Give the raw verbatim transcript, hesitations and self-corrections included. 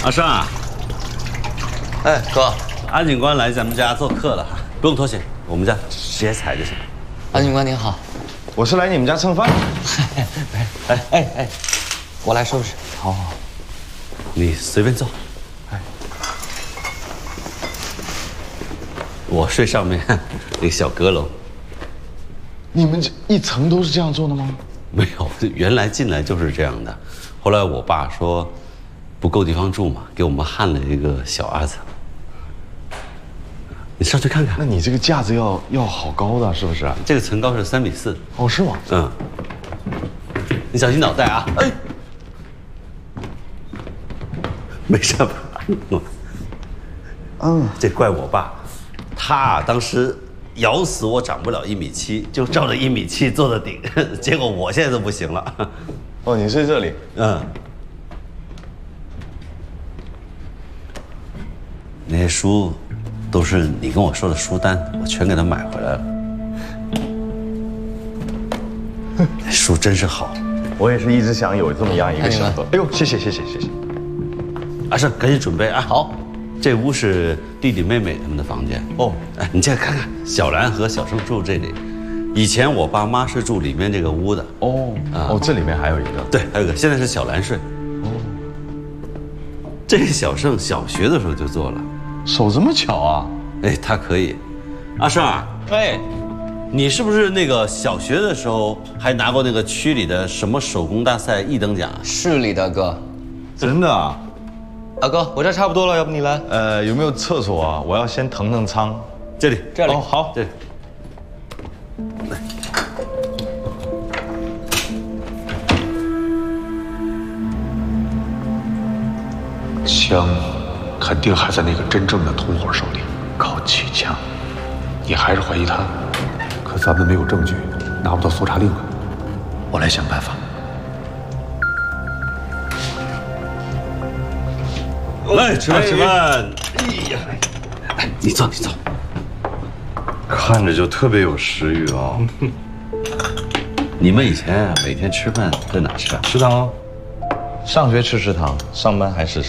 阿胜啊， 哎，哥， 安警官来咱们家做客了，不用脱鞋，我们家直接踩就行。 安警官您好， 我是来你们家蹭饭的。 哎哎哎，我来收拾。 好，好， 你随便坐。哎，我睡上面那个小阁楼。 你们这一层都是这样做的吗？ 没有，原来进来就是这样的。后来我爸说不够地方住嘛，给我们焊了一个小二层。你上去看看。 那你这个架子要要好高的，是不是？ 这个层高是三米四。 哦，是吗？ 嗯。你小心脑袋啊！哎，没事吧？嗯，这怪我爸，他啊当时咬死我长不了一米七，就照着一米七做的顶，结果我现在都不行了。 哦，你睡这里？ 嗯。那些书都是你跟我说的书单，我全给他买回来了。书真是好。 我也是一直想有这么样一个小盒。哎呦，谢谢谢谢谢谢。 阿胜，赶紧准备啊！ 好， 这屋是弟弟妹妹他们的房间。哦，哎，你再看看，小兰和小胜住这里。以前我爸妈是住里面这个屋的。 哦，啊、哦，这里面还有一个。 对，还有一个，现在是小兰睡。哦，这个小胜小学的时候就做了， 手这么巧啊！ 哎，他可以。阿胜啊， 哎。 你是不是那个小学的时候还拿过那个区里的什么手工大赛一等奖啊？ 市里的哥， 真的啊？ 大哥，我这差不多了，要不你来？ 呃，有没有厕所啊？我要先腾腾仓。 这里， 这里。 哦，好， 这里。 枪肯定还在那个真正的同伙手里，靠取枪。你还是怀疑他，可咱们没有证据，拿不到搜查令啊！我来想办法。 来吃饭吃饭。哎呀，哎，你坐你坐。 看着就特别有食欲啊！ 你们以前啊，每天吃饭在哪吃啊？ 食堂。 上学吃食堂，上班还是食